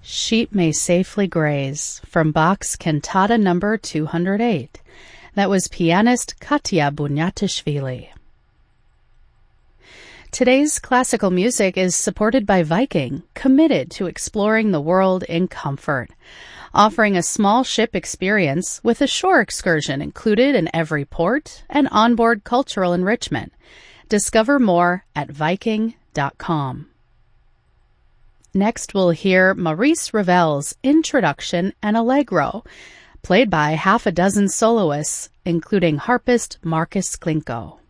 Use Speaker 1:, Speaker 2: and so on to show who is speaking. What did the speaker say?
Speaker 1: Sheep May Safely Graze from Bach's Cantata No. 208. That was pianist Katya Bunyatishvili. Today's classical music is supported by Viking, committed to exploring the world in comfort, offering a small ship experience with a shore excursion included in every port and onboard cultural enrichment. Discover more at Viking.com. Next, we'll hear Maurice Ravel's Introduction and Allegro, played by half a dozen soloists, including harpist Marcus Klinko.